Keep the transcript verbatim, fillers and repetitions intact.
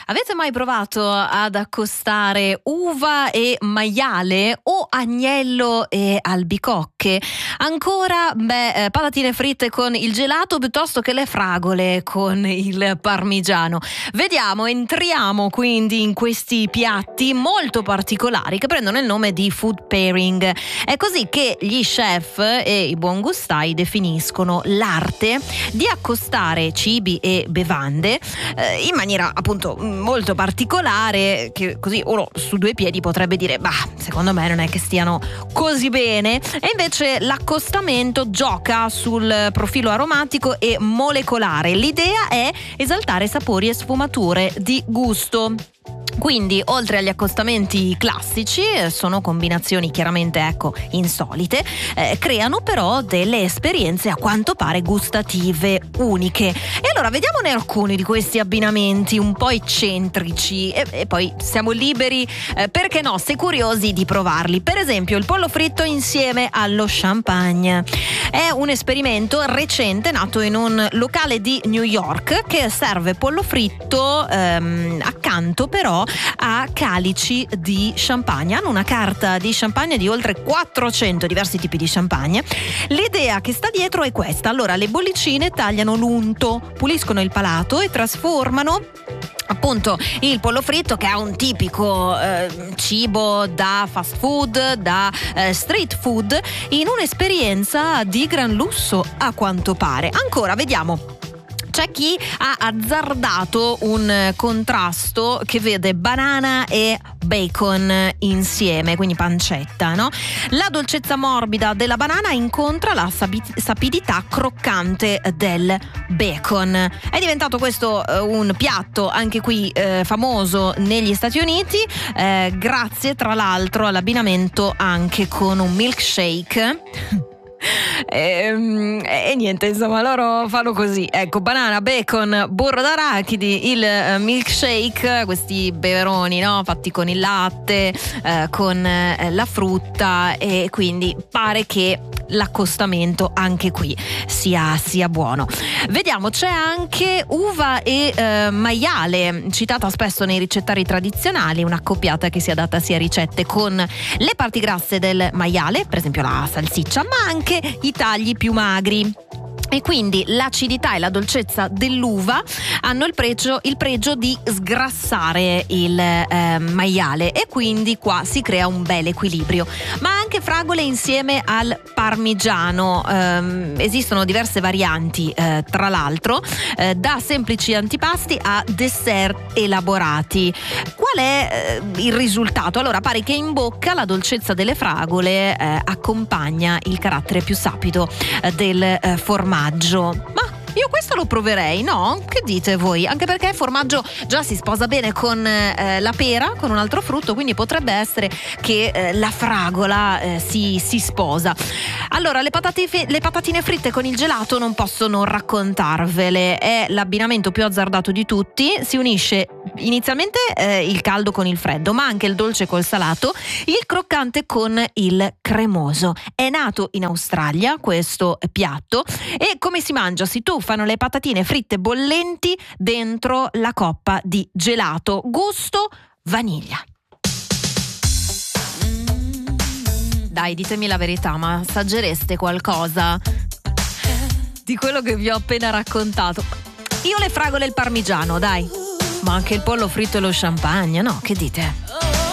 Avete mai provato ad accostare uva e maiale o agnello e albicocche? Ancora, beh, patatine fritte con il gelato piuttosto che le fragole con il parmigiano. Vediamo, entriamo quindi in questi piatti molto particolari che prendono il nome di food pairing. È così che gli chef e i buon gustai definiscono l'arte di accostare cibi e bevande eh, in maniera appunto molto particolare, che così uno su due piedi potrebbe dire bah, secondo me non è che stiano così bene, e invece l'accostamento gioca sul profilo aromatico e molecolare. L'idea è esaltare sapori e sfumature di gusto. Quindi, oltre agli accostamenti classici, sono combinazioni chiaramente ecco insolite, eh, creano però delle esperienze a quanto pare gustative uniche. E allora vediamone alcuni di questi abbinamenti un po' eccentrici e, e poi siamo liberi, eh, perché no, se curiosi, di provarli. Per esempio il pollo fritto insieme allo champagne. È un esperimento recente nato in un locale di New York che serve pollo fritto ehm, accanto però a calici di champagne. Hanno una carta di champagne di oltre quattrocento diversi tipi di champagne. L'idea che sta dietro è questa: allora le bollicine tagliano l'unto, puliscono il palato e trasformano appunto il pollo fritto, che è un tipico eh, cibo da fast food, da eh, street food, in un'esperienza di gran lusso a quanto pare. Ancora, vediamo. C'è chi ha azzardato un contrasto che vede banana e bacon insieme, quindi pancetta, no? La dolcezza morbida della banana incontra la sapidità croccante del bacon. È diventato questo eh, un piatto anche qui eh, famoso negli Stati Uniti, eh, grazie tra l'altro all'abbinamento anche con un milkshake. E, e niente, insomma, loro fanno così, ecco, banana, bacon, burro d'arachidi, il uh, milkshake, questi beveroni, no, fatti con il latte, uh, con uh, la frutta, e quindi pare che l'accostamento anche qui sia, sia buono. Vediamo, c'è anche uva e uh, maiale, citata spesso nei ricettari tradizionali, un'accoppiata che si adatta sia a ricette con le parti grasse del maiale, per esempio la salsiccia, ma anche i tagli più magri. E quindi l'acidità e la dolcezza dell'uva hanno il pregio, il pregio di sgrassare il eh, maiale, e quindi qua si crea un bel equilibrio. Ma anche fragole insieme al parmigiano. Um, esistono diverse varianti, eh, tra l'altro, eh, da semplici antipasti a dessert elaborati. Qual è eh, il risultato? Allora, pare che in bocca la dolcezza delle fragole eh, accompagna il carattere più sapido eh, del eh, formaggio. Ma io questo lo proverei, no? Che dite voi? Anche perché il formaggio già si sposa bene con eh, la pera, con un altro frutto, quindi potrebbe essere che eh, la fragola eh, si, si sposa. Allora, le, patate, le patatine fritte con il gelato non posso non raccontarvele. È l'abbinamento più azzardato di tutti. Si unisce inizialmente eh, il caldo con il freddo, ma anche il dolce col salato, il croccante con il cremoso. È nato in Australia questo piatto, e come si mangia? Si tuffano le patatine fritte bollenti dentro la coppa di gelato, gusto vaniglia. Dai, ditemi la verità, ma assaggereste qualcosa di quello che vi ho appena raccontato? Io le fragole e il parmigiano, dai, ma anche il pollo fritto e lo champagne, no? Che dite?